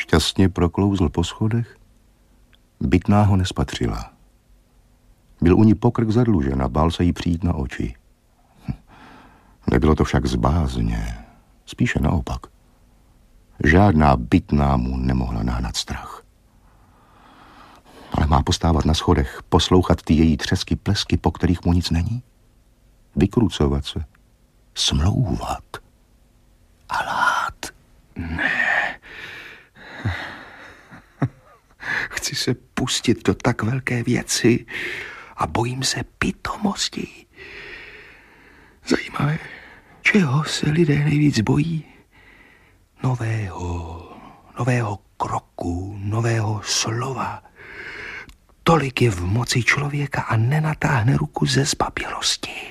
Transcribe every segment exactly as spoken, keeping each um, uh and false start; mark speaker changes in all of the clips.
Speaker 1: Šťastně proklouzl po schodech. Bytná ho nespatřila. Byl u ní pokrk zadlužen a bál se jí přijít na oči. Nebylo to však z bázně, spíše naopak. Žádná bytná mu nemohla nahnat strach. Ale má postávat na schodech, poslouchat ty její třesky, plesky, po kterých mu nic není? Vykrucovat se, smlouvat a lhát?
Speaker 2: Ne. Chci se pustit do tak velké věci a bojím se pitomosti. Zajímavé, čeho se lidé nejvíc bojí? Nového, nového kroku, nového slova. Tolik je v moci člověka a nenatáhne ruku ze zbabělosti.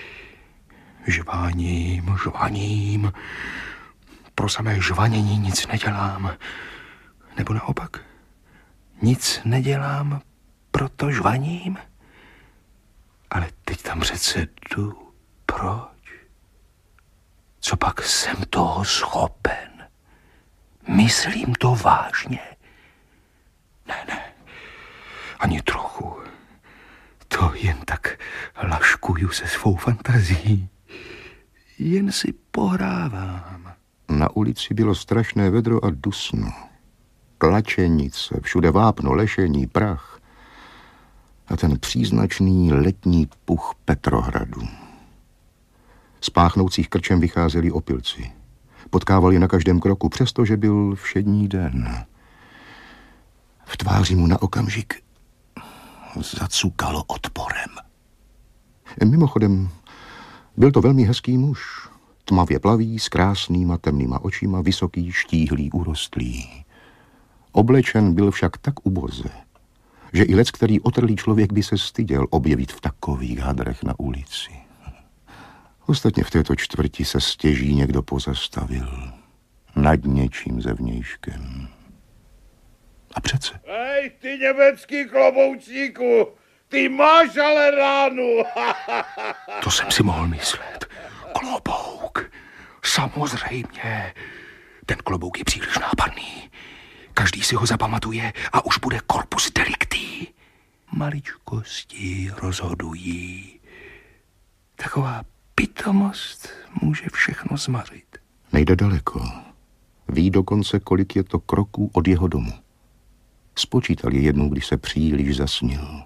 Speaker 2: Žvaním, žvaním. Pro samé žvanění nic nedělám. Nebo naopak, nic nedělám, proto žvaním. Ale teď tam přece jdu. Proč? Co pak jsem toho schopen? Myslím to vážně. Ne, ne, ani trochu. To jen tak laškuju se svou fantazií. Jen si pohrávám.
Speaker 1: Na ulici bylo strašné vedro a dusno. Tlačenice, všude vápno, lešení, prach. A ten příznačný letní puch Petrohradu. Z páchnoucích krčem vycházeli opilci. Potkávali na každém kroku, přestože byl všední den. V tváři mu na okamžik zacukalo odporem. Mimochodem, byl to velmi hezký muž. Tmavě plavý, s krásnýma temnýma očima, vysoký, štíhlý, urostlý. Oblečen byl však tak uboze, že i lec, který otrlý člověk by se styděl objevit v takových hadrech na ulici. Ostatně v této čtvrti se stěží někdo pozastavil nad něčím zevnějškem. A přece.
Speaker 3: Hej, ty německý kloboučníku, ty máš ale ránu.
Speaker 2: To jsem si mohl myslet. Klobouk. Samozřejmě. Ten klobouk je příliš nápadný. Každý si ho zapamatuje a už bude corpus delicti. Maličkosti rozhodují. Taková pitomost může všechno zmařit.
Speaker 1: Nejde daleko. Ví dokonce, kolik je to kroků od jeho domu. Spočítal je jednou, když se příliš zasnil.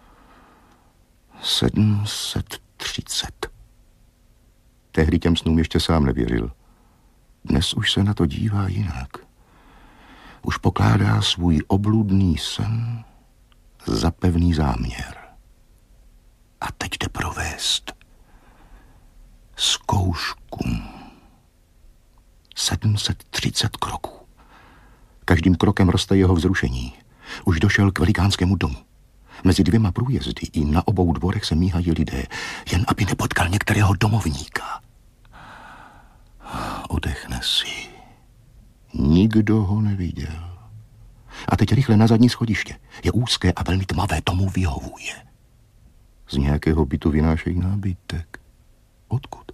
Speaker 1: sedm set třicet. Tehdy těm snům ještě sám nevěřil. Dnes už se na to dívá jinak. Už pokládá svůj obludný sen za pevný záměr. A teď jde provést zkoušku. sedm set třicet kroků. Každým krokem roste jeho vzrušení. Už došel k velikánskému domu. Mezi dvěma průjezdy i na obou dvorech se míhají lidé, jen aby nepotkal některého domovníka. Odechne si. Nikdo ho neviděl. A teď rychle na zadní schodiště. Je úzké a velmi tmavé, tomu vyhovuje. Z nějakého bytu vynášejí nábytek. Odkud?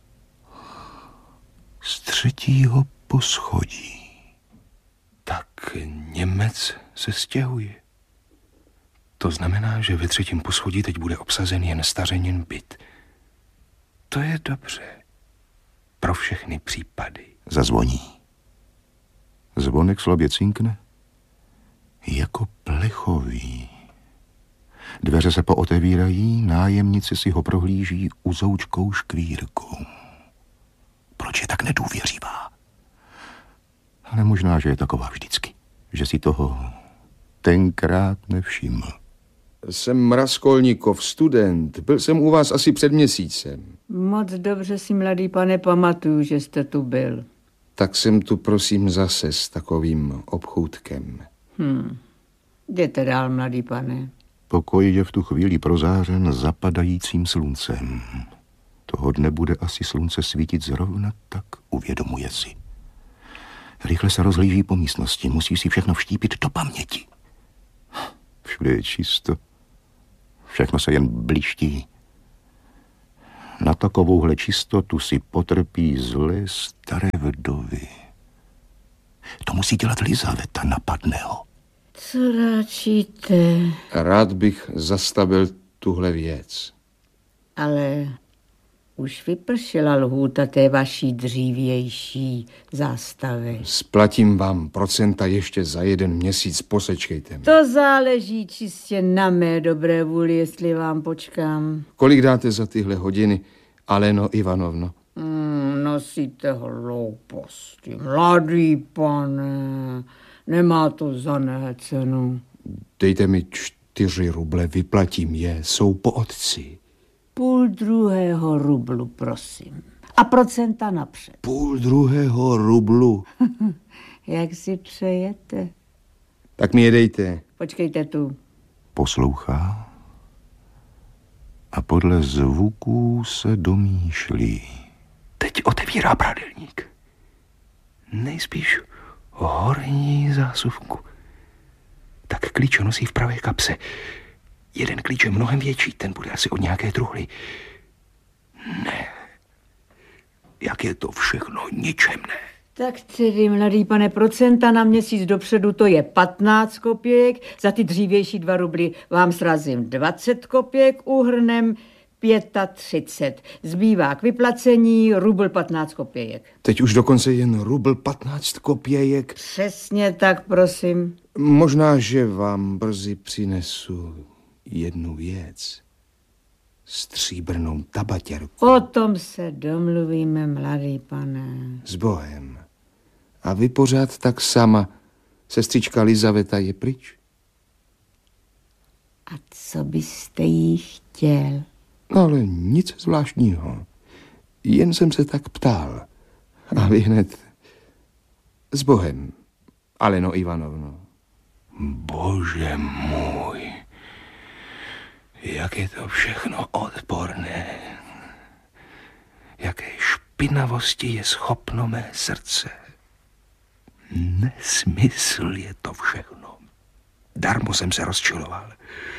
Speaker 1: Z třetího poschodí.
Speaker 2: Tak Němec se stěhuje. To znamená, že ve třetím poschodí teď bude obsazen jen stařenin byt. To je dobře. Pro všechny případy.
Speaker 1: Zazvoní. Zvonek slabě cinkne. Jako plechový. Dveře se pootevírají, nájemnici si ho prohlíží uzoučkou škvírkou. Proč je tak nedůvěřivá? Ale možná, že je taková vždycky. Že si toho tenkrát nevšiml.
Speaker 4: Jsem Raskolníkov, student. Byl jsem u vás asi před měsícem.
Speaker 5: Moc dobře si, mladý pane, pamatuju, že jste tu byl.
Speaker 4: Tak jsem tu, prosím, zase s takovým obchůdkem.
Speaker 5: Hm. Jděte dál, mladý pane.
Speaker 1: Pokoj je v tu chvíli prozářen zapadajícím sluncem. Toho dne bude asi slunce svítit zrovna tak, uvědomuje si. Rychle se rozhlíží po místnosti, musí si všechno vštípit do paměti. Všude je čisto. Všechno se jen bliští. Na takovouhle čistotu si potrpí zlé staré vdovy. Tomu musí dělat Lizaveta, napadne ho.
Speaker 5: Co ráčíte?
Speaker 4: Rád bych zastavil tuhle věc.
Speaker 5: Ale už vypršela lhůta té vaší dřívější zástavy.
Speaker 4: Splatím vám procenta ještě za jeden měsíc, posečkejte mi.
Speaker 5: To záleží čistě na mé dobré vůli, jestli vám počkám.
Speaker 4: Kolik dáte za tyhle hodiny, Aleno Ivanovno?
Speaker 5: Hmm, nosíte hlouposti, mladý pane. Nemá to za ne cenu.
Speaker 4: Dejte mi čtyři ruble, vyplatím je, jsou po otci.
Speaker 5: Půl druhého rublu, prosím. A procenta napřed.
Speaker 4: Půl druhého rublu.
Speaker 5: Jak si přejete?
Speaker 4: Tak mi je dejte.
Speaker 5: Počkejte tu.
Speaker 1: Poslouchá a podle zvuků se domýšlí.
Speaker 2: Teď otevírá prádelník. Nejspíš horní zásuvku. Tak klíč nosí v pravé kapse. Jeden klíč je mnohem větší, ten bude asi od nějaké truhly. Ne. Jak je to všechno ničemné.
Speaker 5: Tak tedy, mladý pane, procenta na měsíc dopředu, to je patnáct kopěk, za ty dřívější dva rubly vám srazím dvacet kopěk, úhrnem třicet pět. Zbývá k vyplacení rubl patnáct kopějek.
Speaker 4: Teď už dokonce jen rubl patnáct kopějek.
Speaker 5: Přesně tak, prosím.
Speaker 4: Možná, že vám brzy přinesu jednu věc. Stříbrnou tabatěrku.
Speaker 5: O tom se domluvíme, mladý pane.
Speaker 4: S Bohem. A vy pořád tak sama. Sestřička Lizaveta je pryč?
Speaker 5: A co byste jí chtěl?
Speaker 4: No, ale nic zvláštního. Jen jsem se tak ptal. A vy hned s Bohem, Aleno Ivanovno.
Speaker 2: Bože můj, jak je to všechno odporné. Jaké špinavosti je schopno mé srdce. Nesmysl je to všechno. Darmo jsem se rozčiloval.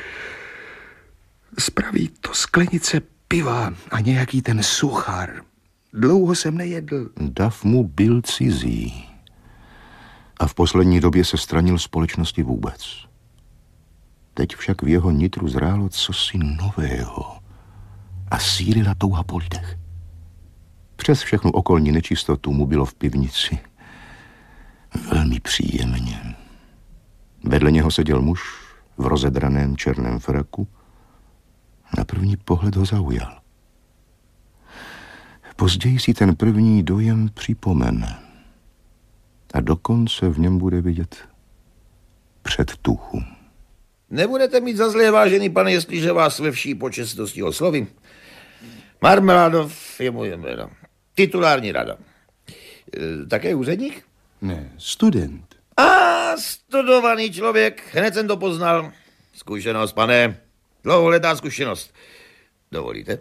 Speaker 2: Spraví to sklenice piva a nějaký ten suchar. Dlouho jsem nejedl.
Speaker 1: Dav mu byl cizí. A v poslední době se stranil společnosti vůbec. Teď však v jeho nitru zrálo cosi nového a sílila touha po lidech. Přes všechnu okolní nečistotu mu bylo v pivnici velmi příjemně. Vedle něho seděl muž v rozedraném černém fraku. Na první pohled ho zaujal. Později si ten první dojem připomene a dokonce v něm bude vidět předtuchu.
Speaker 3: Nebudete mít za zlé, vážený pane, jestliže vás ve vší počestnosti oslovím. Marmeládov je moje jméno. Titulární rada. E, také úředník?
Speaker 4: Ne, student.
Speaker 3: A studovaný člověk, hned jsem to poznal. Zkušenost, pane, dlouholetá zkušenost. Dovolíte?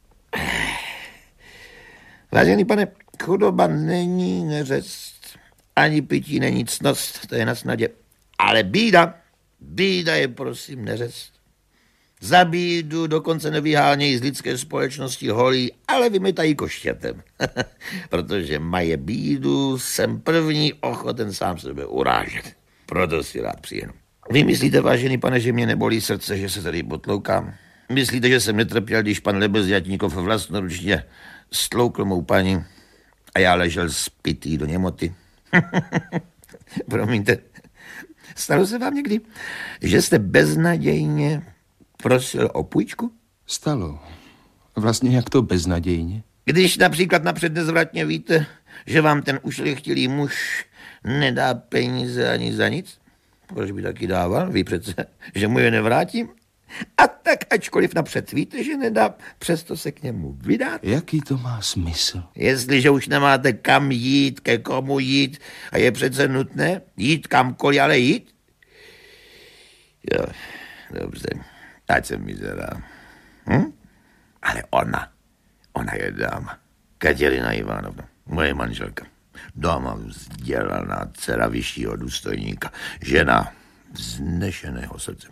Speaker 3: Vážený pane, chudoba není neřest, ani pití není ctnost, to je na snadě. Ale bída, bída je prosím neřest. Za bídu dokonce nevyhánějí z lidské společnosti holí, ale vymytají koštětem. Protože mají bídu, jsem první ochoten sám sebe urážet. Proto si rád přijenu. Vy myslíte, vážený pane, že mě nebolí srdce, že se tady potloukám? Myslíte, že jsem netrpěl, když pan Lebezďatníkov vlastnoručně stloukl mou paní a já ležel spitý do němoty? Promiňte, stalo se vám někdy, že jste beznadějně prosil o půjčku?
Speaker 4: Stalo. Vlastně jak to beznadějně?
Speaker 3: Když například napřed nezvratně víte, že vám ten ušlechtilý muž nedá peníze ani za nic, proč by taky dával? Ví přece, že mu je nevrátím. A tak ačkoliv napřed víte, že nedá, přesto se k němu vydat.
Speaker 4: Jaký to má smysl?
Speaker 3: Jestliže už nemáte kam jít, ke komu jít, a je přece nutné jít kamkoliv, ale jít. Jo, dobře, ať jsem mizerá. Hm? Ale ona, ona je dáma. Kateřina Ivanovna, moje manželka. Doma vzdělaná dcera vyššího důstojníka. Žena vznešeného srdce.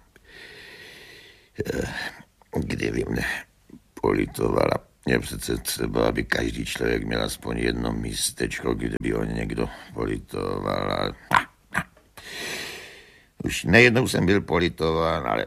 Speaker 3: Kdyby mne politovala, je přece třeba, aby každý člověk měl aspoň jedno místečko, kde by ho někdo politoval. A Už nejednou jsem byl politován, ale...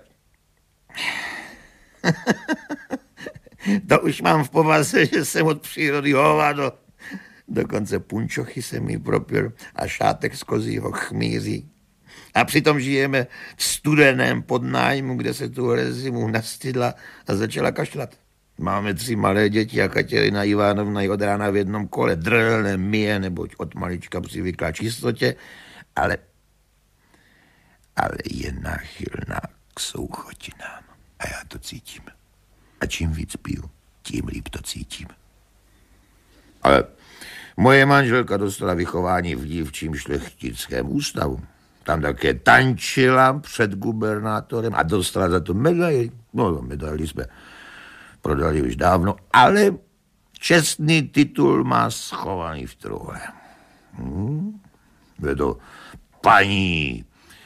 Speaker 3: To už mám v povaze, že jsem od přírody hovado. Dokonce punčochy se mi propil a šátek z kozího chmíří. A přitom žijeme v studeném podnájmu, kde se tu zimu nastydla a začala kašlat. Máme tři malé děti a Kateřina Ivanovna je od rána v jednom kole drlne myje, neboť od malička přivykla čistotě, ale, ale je náchylná k souchotinám. A já to cítím. A čím víc piju, tím líp to cítím. Ale moje manželka dostala vychování v dívčím šlechtickém ústavu. Tam také tančila před gubernátorem a dostala za to medaili. No, medaili jsme prodali už dávno, ale čestný titul má schovaný v truhle. Hmm? Je to paní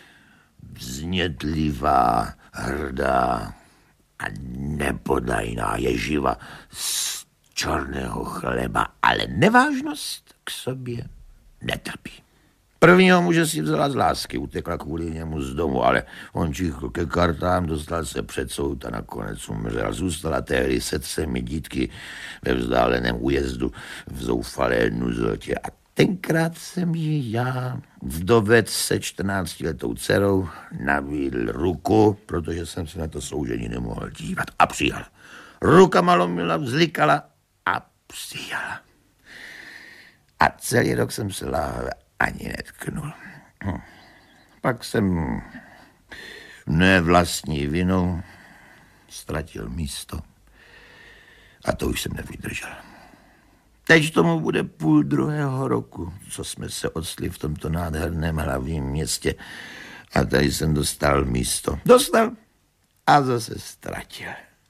Speaker 3: vznětlivá, hrdá a nepodajná ježiva z černého chleba, ale nevážnost k sobě netrpí. Prvního muže si vzala z lásky, utekla kvůli němu z domu, ale on čichl ke kartám, dostal se před soud a nakonec umřel. Zůstala tehdy se třemi dítky ve vzdáleném újezdu v zoufalé nuzotě. A tenkrát jsem ji já, vdovec se čtrnáctiletou dcerou, nabídl ruku, protože jsem se na to soužení nemohl dívat. A přijal. Ruka malomila, vzlikala a přijala. A celý rok jsem se láhal ani netknul. Hm. Pak jsem ne vlastní vinou ztratil místo a to už jsem nevydržel. Teď tomu bude půl druhého roku, co jsme se odstli v tomto nádherném hlavním městě a tady jsem dostal místo. Dostal a zase ztratil.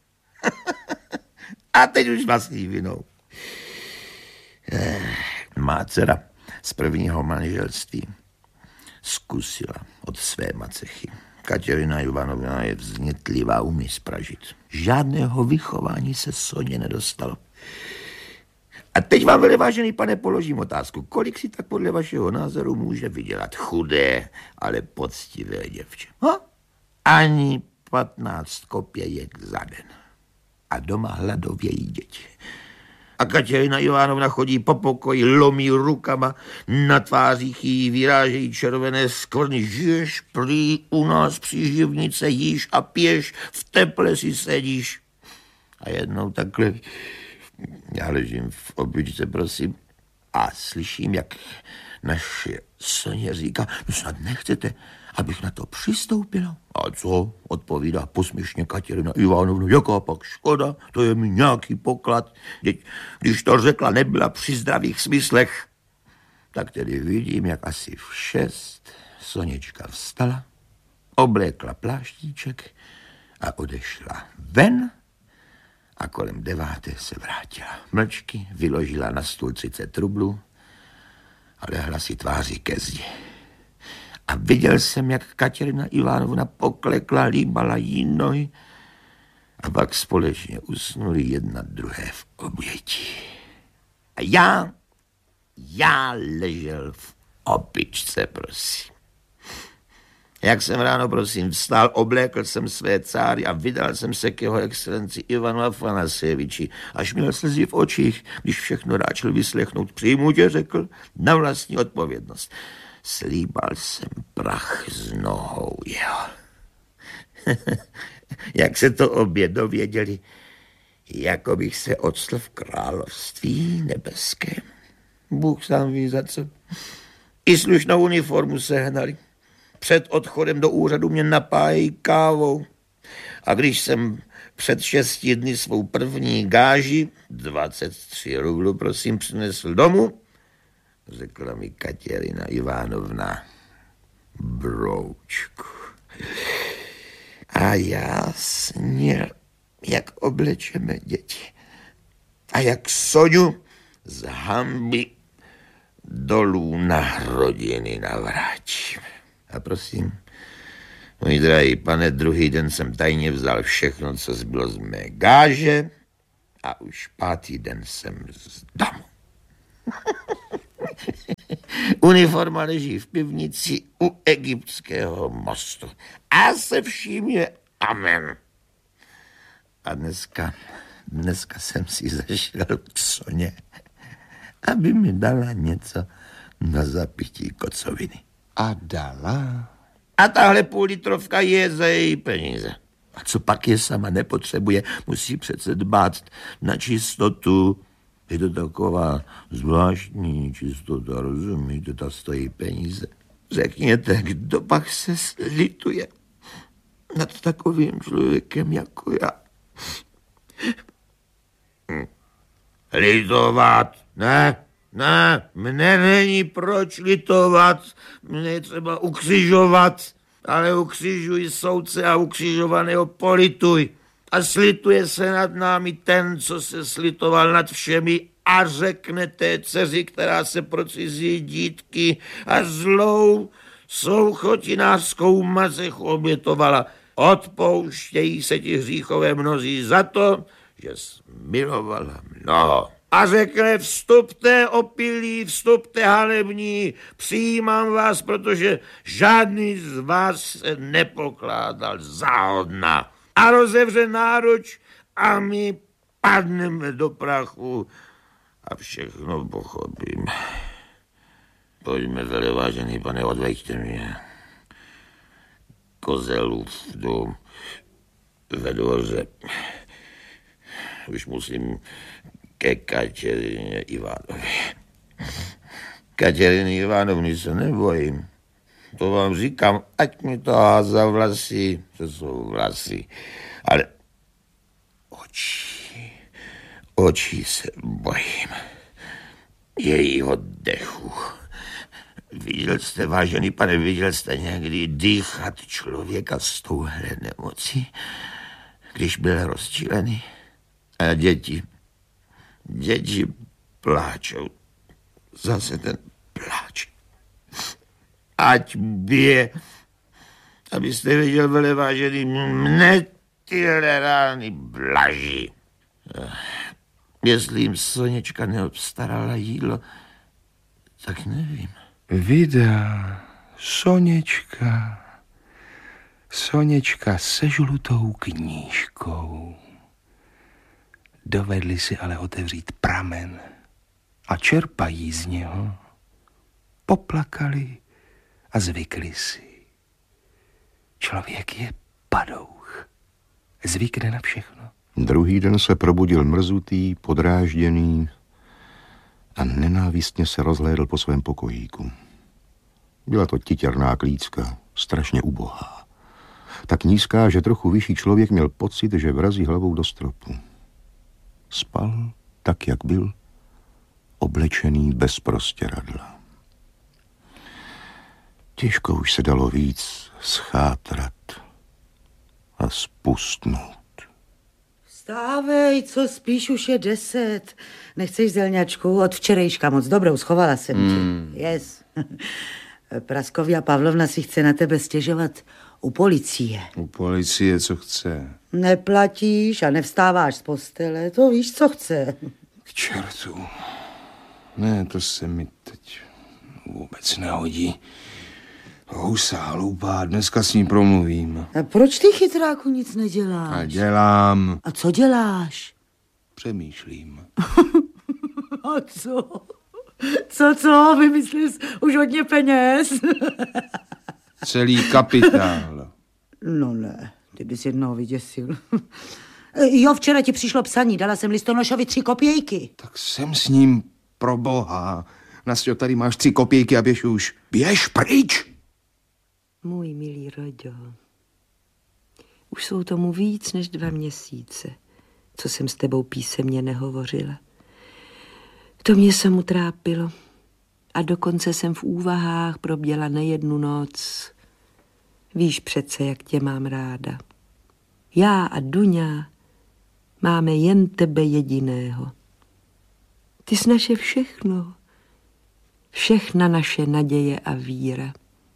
Speaker 3: A teď už vlastní vinou. Má dcera z prvního manželství zkusila od své macechy. Kateřina Ivanovna je vznětlivá, umí spražit. Žádného vychování se Soně nedostalo. A teď vám, vele vážený pane, položím otázku. Kolik si tak podle vašeho názoru může vydělat chudé, ale poctivé děvče? Ha? Ani patnáct kopějek za den. A doma hladovějí děti. A Kateřina Ivanovna chodí po pokoji, lomí rukama, na tvářích jí vyrážejí červené skvrny. Žiješ prý u nás příživnice, jíš a piješ, v teple si sedíš. A jednou takhle, já ležím v obličce, prosím, a slyším, jak naše Soně říká, no snad nechcete, abych na to přistoupila. A co? Odpovídá posměšně Kateřina Ivanovna. Jaká pak škoda, to je mi nějaký poklad. Teď, když to řekla, nebyla při zdravých smyslech. Tak tedy vidím, jak asi v šest Soněčka vstala, oblékla pláštíček a odešla ven a kolem deváté se vrátila. Mlčky vyložila na stůl třicet rublů a lehla si tváří ke zdi. A viděl jsem, jak Kateřina Ivanovna poklekla, líbala jí nohy a pak společně usnuli jedna druhé v oběti. A já, já ležel v opičce, prosím. Jak jsem ráno, prosím, vstal, oblékl jsem své cáry a vydal jsem se k jeho excelenci Ivanu Afanasjeviči, až měl slzy v očích, když všechno ráčil vyslechnout. Přijmu tě, řekl, na vlastní odpovědnost. Slíbal jsem prach z nohou jeho. Jak se to obě dověděli, jako bych se octl v království nebeském. Bůh sám ví za co. I slušnou uniformu sehnali. Před odchodem do úřadu mě napájejí kávou. A když jsem před šesti dny svou první gáži, dvacet tři rublů, prosím, přinesl domů, řekla mi Kateřina Ivanovna, broučku. A já sněl, jak oblečeme děti. A jak Soňu z hanby dolů na rodiny navrátím. A prosím, můj drahý pane, druhý den jsem tajně vzal všechno, co zbylo z mé gáže a už pátý den jsem z domu. Uniforma leží v pivnici u egyptského mostu. A se vším je amen. A dneska, dneska jsem si zašel k Soně, aby mi dala něco na zapití kocoviny.
Speaker 4: A dala?
Speaker 3: A tahle půl litrovka je za její peníze. A co pak je sama nepotřebuje, musí přece dbát na čistotu. Je to taková zvláštní čistota, rozumíte, ta stojí peníze. Řekněte, kdo pak se slituje nad takovým člověkem jako já? Hm. Litovat? Ne, ne, mne není proč litovat, mne je třeba ukřižovat, ale ukřižuj soudce a ukřižovaného polituj. A slituje se nad námi ten, co se slitoval nad všemi a řekne té dceři, která se pro cizí dítky a zlou souchotinářskou mazechu obětovala. Odpouštějí se ti hříchové mnozí za to, že jsi milovala mnoho. A řekne, vstupte opilí, vstupte hanební, přijímám vás, protože žádný z vás se nepokládal za hodna. A rozevře náruč a my padneme do prachu a všechno pochopím. Pojďme, velevážený pane, odveďte mě. Kozelův dům ve dvoře. Už musím ke Kateřině Ivánově. Kateřiny Ivánovny se nebojím. To vám říkám, ať mi to háza vlasy, to jsou vlasy. Ale oči, oči se bojím. Jejího dechu. Viděl jste, vážený pane, viděl jste někdy dýchat člověka s touhle nemocí, když byl rozčilený? A děti, děti pláčou. Zase ten pláč. Ať bije, abyste viděl, velevážený, mne tyhle rány blaží. Jestli jim Soněčka neobstarala jídlo, tak nevím.
Speaker 2: Vida, Soněčka, Soněčka se žlutou knížkou. Dovedli si ale otevřít pramen a čerpají z něho. Poplakali a zvykli si. Člověk je padouch. Zvykne na všechno.
Speaker 1: Druhý den se probudil mrzutý, podrážděný a nenávistně se rozhlédl po svém pokojíku. Byla to titěrná klícka, strašně ubohá. Tak nízká, že trochu vyšší člověk měl pocit, že vrazí hlavou do stropu. Spal tak, jak byl, oblečený bez prostěradla. Těžko už se dalo víc schátrat a spustnout.
Speaker 6: Vstávej, co spíš, už je deset. Nechceš zelňačku? Od včerejška moc dobrou, schovala jsem ti. Mm. Yes. Praskovia Pavlovna si chce na tebe stěžovat u policie.
Speaker 4: U policie, co chce?
Speaker 6: Neplatíš a nevstáváš z postele, to víš, co chce.
Speaker 2: K čertu. Ne, to se mi teď vůbec nehodí. Husá, hloupá, dneska s ní promluvím.
Speaker 6: A proč ty, chytráku, nic neděláš?
Speaker 4: A dělám.
Speaker 6: A co děláš?
Speaker 2: Přemýšlím.
Speaker 6: A co? Co, co? Vymyslel jsi už hodně peněz?
Speaker 4: Celý kapitál.
Speaker 6: No ne, ty bys jednoho vyděsil. Jo, včera ti přišlo psaní, dala jsem listonošovi tři kopějky.
Speaker 4: Tak jsem s ním, pro boha. Nasťo, tady máš tři kopějky a běž už. Běž pryč!
Speaker 7: Můj milý Roďo, už jsou tomu víc než dva měsíce, co jsem s tebou písemně nehovořila. To mě samu trápilo a dokonce jsem v úvahách proběla nejednu noc. Víš přece, jak tě mám ráda. Já a Duňa máme jen tebe jediného. Ty jsi naše všechno, všechna naše naděje a víra.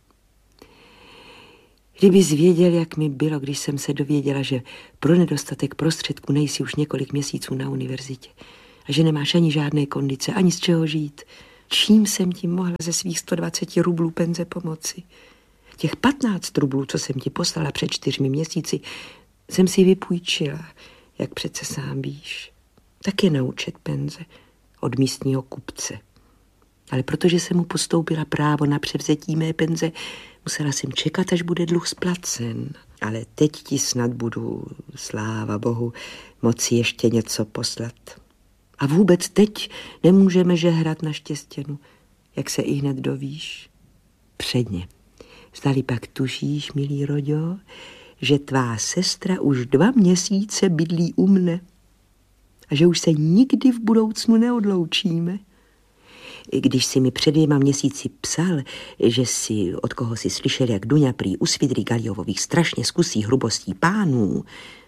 Speaker 7: Kdybys věděl, jak mi bylo, když jsem se dověděla, že pro nedostatek prostředků nejsi už několik měsíců na univerzitě a že nemáš ani žádné kondice, ani z čeho žít, Čím jsem ti mohla ze svých sto dvacet rublů penze pomoci? Těch patnáct rublů, co jsem ti poslala před čtyřmi měsíci, jsem si vypůjčila, jak přece sám víš. Taky na účet penze od místního kupce. Ale protože jsem mu postoupila právo na převzetí mé penze, musela jsem čekat, až bude dluh splacen. Ale teď ti snad budu, sláva Bohu, moci ještě něco poslat. A vůbec teď nemůžeme žehrat na Štěstěnu, jak se i hned dovíš. Předně. Zdali pak tušíš, milý Roďo, že tvá sestra už dva měsíce bydlí u mne a že už se nikdy v budoucnu neodloučíme. Když si mi před dvěma měsíci psal, že si od koho si slyšel, jak Duňa prý u Svidrigaliovových strašně zkusí hrubostí pánů,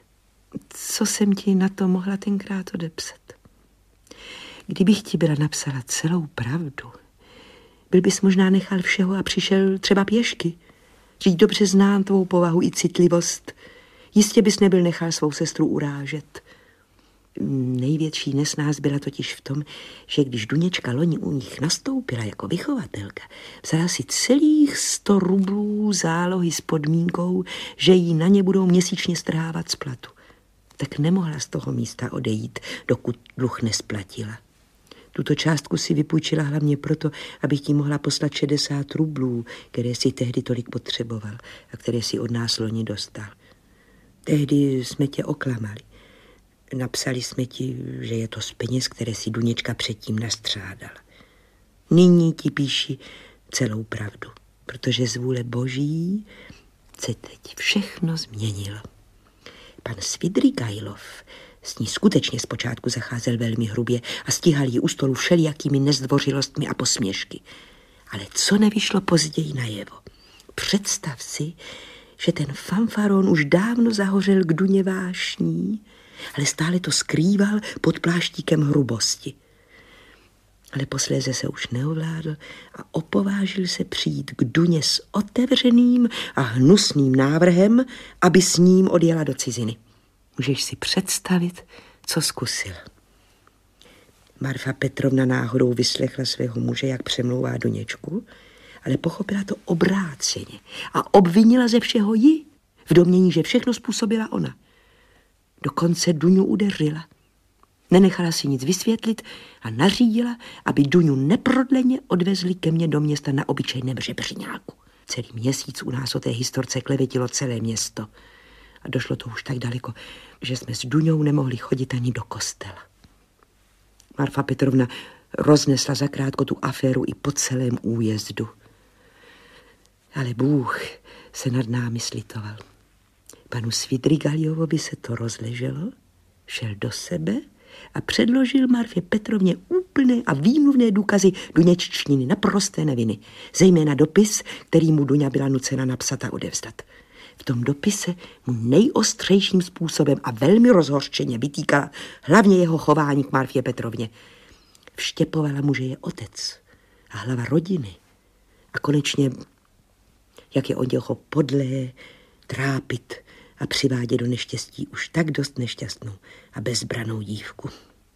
Speaker 7: co jsem ti na to mohla tenkrát odepsat? Kdybych ti byla napsala celou pravdu, byl bys možná nechal všeho a přišel třeba pěšky. Vždyť dobře znám tvou povahu i citlivost. Jistě bys nebyl nechal svou sestru urážet. Největší nesnáz byla totiž v tom, že když Duněčka loni u nich nastoupila jako vychovatelka, vzala si celých sto rublů zálohy s podmínkou, že jí na ně budou měsíčně strhávat z platu. Tak nemohla z toho místa odejít, dokud dluh nesplatila. Tuto částku si vypůjčila hlavně proto, abych ti mohla poslat šedesát rublů, které si tehdy tolik potřeboval a které si od nás loni dostal. Tehdy jsme tě oklamali. Napsali jsme ti, že je to z peněz, které si Duněčka předtím nastřádala. Nyní ti píši celou pravdu, protože z vůle Boží se teď všechno změnilo. Pan Svidrigajlov s ní skutečně zpočátku zacházel velmi hrubě a stíhal ji u stolu všelijakými nezdvořilostmi a posměšky. Ale co nevyšlo později najevo? Představ si, že ten fanfaron už dávno zahořel k Duně vášní, ale stále to skrýval pod pláštíkem hrubosti. Ale posléze se už neovládl a opovážil se přijít k Duně s otevřeným a hnusným návrhem, aby s ním odjela do ciziny. Můžeš si představit, co zkusil. Marfa Petrovna náhodou vyslechla svého muže, jak přemlouvá Duněčku, ale pochopila to obráceně a obvinila ze všeho ji, v domnění, že všechno způsobila ona. Dokonce Duňu udeřila. Nenechala si nic vysvětlit a nařídila, aby Duňu neprodleně odvezli ke mně do města na obyčejném žebřňáku. Celý měsíc u nás o té historce klevetilo celé město. A došlo to už tak daleko, že jsme s Duňou nemohli chodit ani do kostela. Marfa Petrovna roznesla zakrátko tu aféru i po celém újezdu. Ale Bůh se nad námi slitoval. Panu Svidrigaliovovi se to rozleželo, šel do sebe a předložil Marfě Petrovně úplné a výmluvné důkazy Duněččiny naprosté neviny, zejména dopis, který mu Duňa byla nucena napsat a odevzdat. V tom dopise mu nejostřejším způsobem a velmi rozhořčeně vytýkala hlavně jeho chování k Marfě Petrovně. Vštěpovala mu, že je otec a hlava rodiny. A konečně, jak je od něho podlé, trápit a přivádět do neštěstí už tak dost nešťastnou a bezbranou dívku.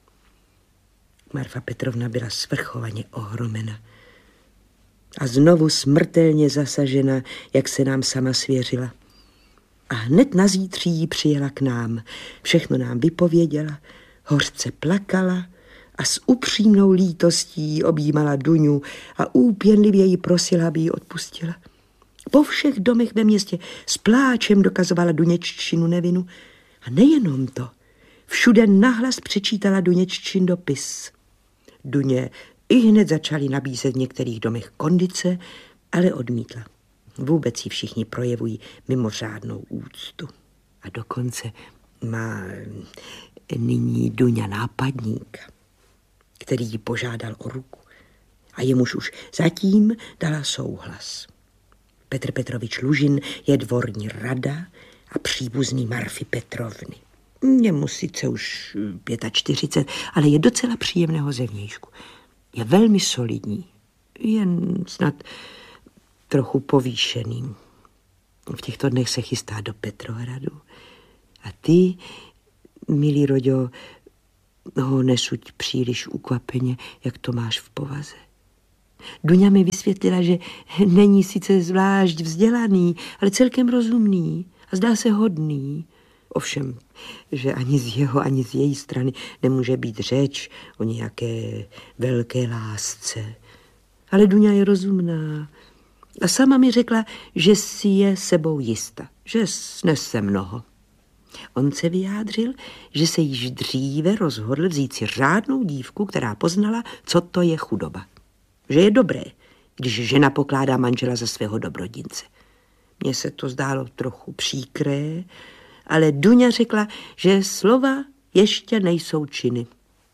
Speaker 7: Marfa Petrovna byla svrchovaně ohromena a znovu smrtelně zasažena, jak se nám sama svěřila. A hned na zítří ji přijela k nám. Všechno nám vypověděla, hořce plakala a s upřímnou lítostí objímala Duňu a úpěnlivě ji prosila, aby ji odpustila. Po všech domech ve městě s pláčem dokazovala Duněččinu nevinu. A nejenom to, všude nahlas přečítala Duněččin dopis. Duně i hned začali nabízet v některých domech kondice, ale odmítla. Vůbec ji všichni projevují mimořádnou úctu. A dokonce má nyní Duňa nápadníka, který ji požádal o ruku. A jemuž už zatím dala souhlas. Petr Petrovič Lužin je dvorní rada a příbuzný Marfy Petrovny. Jemu sice už čtyřicet pět, ale je docela příjemného zevnějšku. Je velmi solidní, jen snad trochu povýšený. V těchto dnech se chystá do Petrohradu. A ty, milý Roďo, ho nesuď příliš ukvapeně, jak to máš v povaze. Duňa mi vysvětlila, že není sice zvlášť vzdělaný, ale celkem rozumný a zdá se hodný. Ovšem, že ani z jeho, ani z její strany nemůže být řeč o nějaké velké lásce. Ale Duňa je rozumná a sama mi řekla, že si je sebou jista, že snese mnoho. On se vyjádřil, že se již dříve rozhodl vzít si řádnou dívku, která poznala, co to je chudoba. Že je dobré, když žena pokládá manžela za svého dobrodince. Mně se to zdálo trochu příkré, ale Duňa řekla, že slova ještě nejsou činy.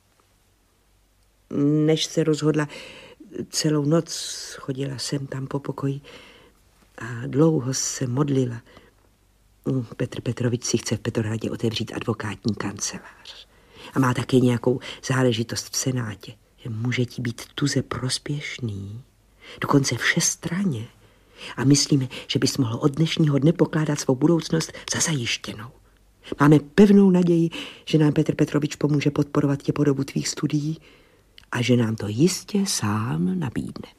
Speaker 7: Než se rozhodla, celou noc chodila sem tam po pokoji a dlouho se modlila. Petr Petrovič si chce v Petrohradě otevřít advokátní kancelář. A má také nějakou záležitost v senátě, že může ti být tuze prospěšný, dokonce všestranně. A myslíme, že bys mohl od dnešního dne pokládat svou budoucnost za zajištěnou. Máme pevnou naději, že nám Petr Petrovič pomůže podporovat tě po dobu tvých studií a že nám to jistě sám nabídne.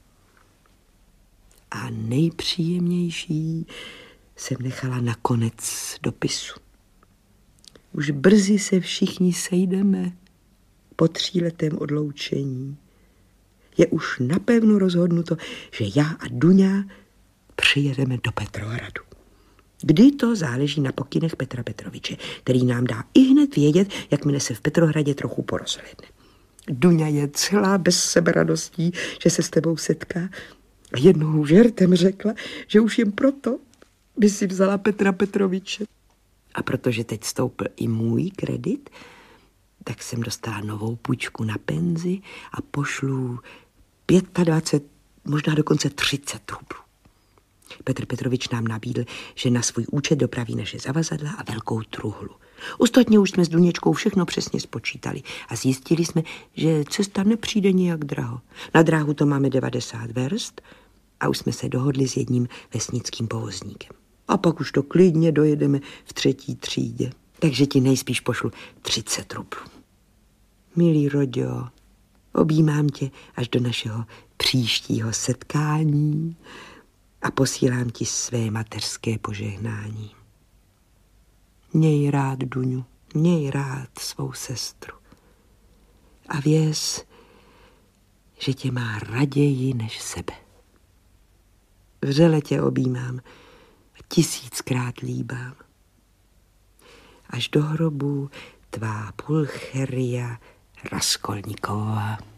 Speaker 7: A nejpříjemnější jsem nechala na konec dopisu. Už brzy se všichni sejdeme po tříletém odloučení. Je už napevno rozhodnuto, že já a Duňa přijedeme do Petrohradu. Kdy to záleží na pokynech Petra Petroviče, který nám dá i hned vědět, jakmile se v Petrohradě trochu porozhlédne. Duňa je celá bez seberadostí, že se s tebou setká. A jednou žertem řekla, že už jen proto by si vzala Petra Petroviče. A protože teď stoupl i můj kredit, tak jsem dostala novou půjčku na penzi a pošlu dvacet pět, možná dokonce třicet rublů. Petr Petrovič nám nabídl, že na svůj účet dopraví naše zavazadla a velkou truhlu. Ostatně už jsme s Duněčkou všechno přesně spočítali a zjistili jsme, že cesta nepřijde nijak draho. Na dráhu to máme devadesát verst a už jsme se dohodli s jedním vesnickým povozníkem. A pak už to klidně dojedeme v třetí třídě. Takže ti nejspíš pošlu třicet rublů. Milý Roďo, objímám tě až do našeho příštího setkání a posílám ti své mateřské požehnání. Měj rád Duňu, měj rád svou sestru. A věz, že tě má raději než sebe. Vřele tě objímám a tisíckrát líbám. Až do hrobu tvá Pulcheria Raskolníková.